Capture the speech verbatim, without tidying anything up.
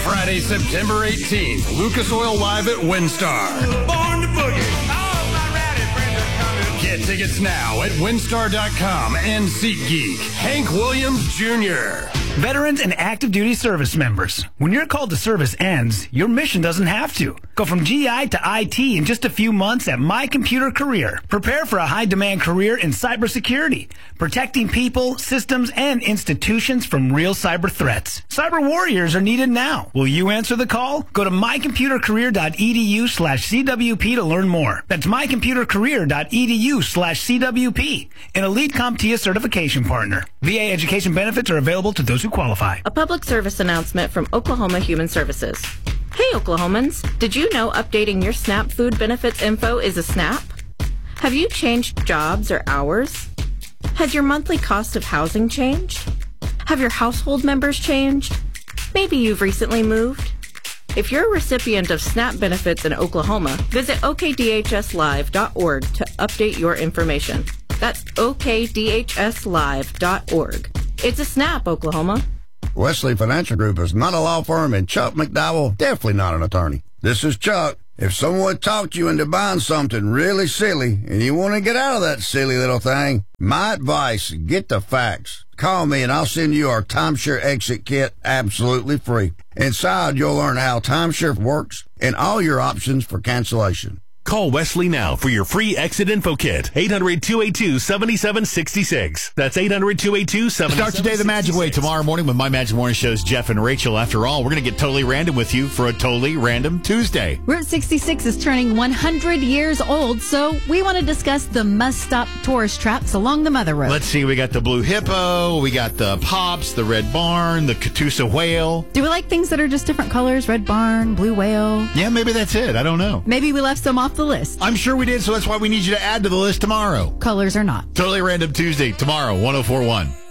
Friday, September eighteenth, Lucas Oil Live at Windstar. Born to boogie. All my rowdy friends are coming. Get tickets now at winstar dot com and SeatGeek. Hank Williams Junior Veterans and active duty service members, when your call to service ends, your mission doesn't have to. Go from G I to I T in just a few months at My Computer Career. Prepare for a high-demand career in cybersecurity, protecting people, systems, and institutions from real cyber threats. Cyber warriors are needed now. Will you answer the call? Go to my computer career dot e d u slash c w p to learn more. That's my computer career dot e d u slash c w p, an Elite CompTIA certification partner. V A education benefits are available to those who qualify. A public service announcement from Oklahoma Human Services. Hey, Oklahomans, did you know updating your SNAP food benefits info is a SNAP? Have you changed jobs or hours? Has your monthly cost of housing changed? Have your household members changed? Maybe you've recently moved. If you're a recipient of SNAP benefits in Oklahoma, visit o k d h s live dot org to update your information. That's o k d h s live dot org. It's a SNAP, Oklahoma. Wesley Financial Group is not a law firm, and Chuck McDowell definitely not an attorney. This is Chuck. If someone talked you into buying something really silly and you want to get out of that silly little thing, my advice, get the facts. Call me and I'll send you our timeshare exit kit absolutely free. Inside, you'll learn how timeshare works and all your options for cancellation. Call Wesley now for your free exit info kit. eight hundred, two eight two, seven seven six six. That's eight hundred, two eight two, seven seven six six. Start your day the Magic Way tomorrow morning with My Magic Morning Show's Jeff and Rachel. After all, we're going to get totally random with you for a totally random Tuesday. Route sixty-six is turning one hundred years old, so we want to discuss the must-stop tourist traps along the Mother Road. Let's see, we got the Blue Hippo, we got the Pops, the Red Barn, the Catoosa Whale. Do we like things that are just different colors? Red Barn, Blue Whale? Yeah, maybe that's it. I don't know. Maybe we left some off the list. I'm sure we did, so that's why we need you to add to the list tomorrow. Colors or not. Totally Random Tuesday, tomorrow, one oh four point one.